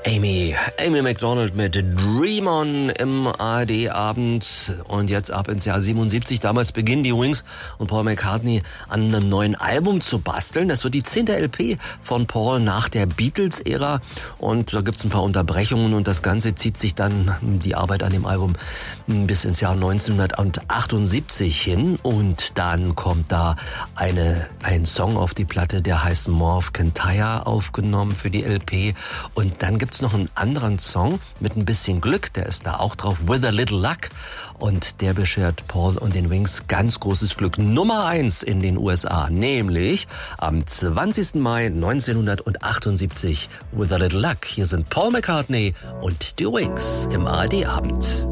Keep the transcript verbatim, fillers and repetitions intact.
Amy, Amy Macdonald mit Dream On im A R D-Abend und jetzt ab ins Jahr siebenundsiebzig. Damals beginnen die Wings und Paul McCartney an einem neuen Album zu basteln. Das wird die zehnte L P von Paul nach der Beatles-Ära und da gibt's ein paar Unterbrechungen und das Ganze zieht sich dann, die Arbeit an dem Album, bis ins Jahr neunzehnhundertachtundsiebzig hin und dann kommt da eine, ein Song auf die Platte, der heißt More of Kintyre, aufgenommen für die L P und dann gibt's noch einen anderen Song mit ein bisschen Glück, der ist da auch drauf, With a Little Luck. Und der beschert Paul und den Wings ganz großes Glück. Nummer eins in den U S A, nämlich am zwanzigsten Mai neunzehnhundertachtundsiebzig, With a Little Luck. Hier sind Paul McCartney und die Wings im A R D-Abend.